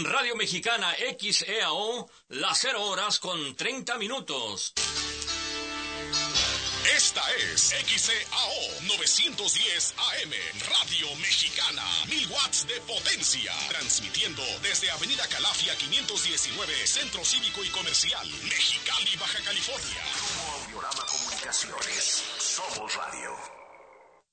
Radio Mexicana XEAO, las 0 horas con 30 minutos. Esta es XEAO 910 AM, Radio Mexicana, 1000 watts de potencia, transmitiendo desde Avenida Calafia 519, Centro Cívico y Comercial, Mexicali, Baja California. Grupo Audiorama Comunicaciones, somos radio.